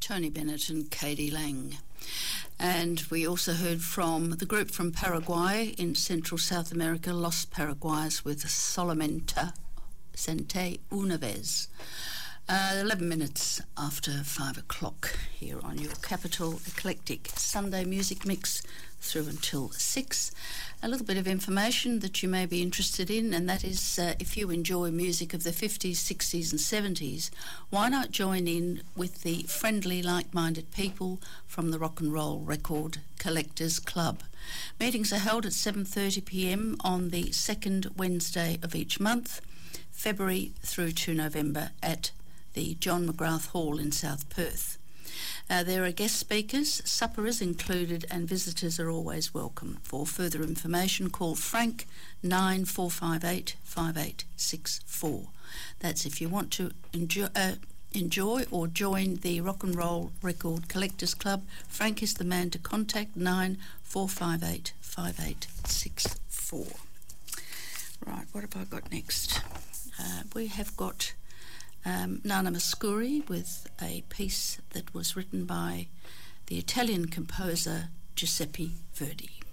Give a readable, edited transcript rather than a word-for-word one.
Tony Bennett and Katie Lang. And we also heard from the group from Paraguay in Central South America, Los Paraguayos, with Solamente una vez. 11 minutes after 5 o'clock here on your Capital Eclectic Sunday music mix through until 6. A little bit of information that you may be interested in, and that is if you enjoy music of the 50s, 60s and 70s, why not join in with the friendly, like-minded people from the Rock and Roll Record Collectors Club. Meetings are held at 7:30pm on the second Wednesday of each month, February through to November, at the John McGrath Hall in South Perth. There are guest speakers, supper is included, and visitors are always welcome. For further information, call Frank 9458 5864. That's if you want to enjoy or join the Rock and Roll Record Collectors Club. Frank is the man to contact, 9458 5864. Right, what have I got next? We have got Nana Mouskouri with a piece that was written by the Italian composer Giuseppe Verdi.